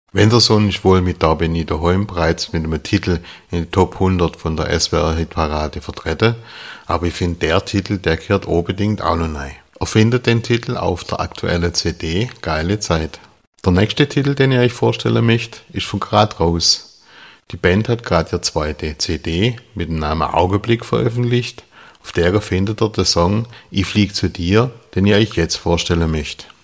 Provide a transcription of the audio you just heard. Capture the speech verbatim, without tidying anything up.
Wenderson ist wohl mit Da bin ich daheim bereits mit einem Titel in die Top hundert von der S W R-Hitparade vertreten, aber ich finde, der Titel, der gehört unbedingt auch noch rein. Ihr findet den Titel auf der aktuellen C D Geile Zeit. Der nächste Titel, den ich euch vorstellen möchte, ist von Grad raus. Die Band hat gerade ihre zweite C D mit dem Namen Augenblick veröffentlicht. Auf der findet ihr den Song Ich flieg zu dir, den ich euch jetzt vorstellen möchte.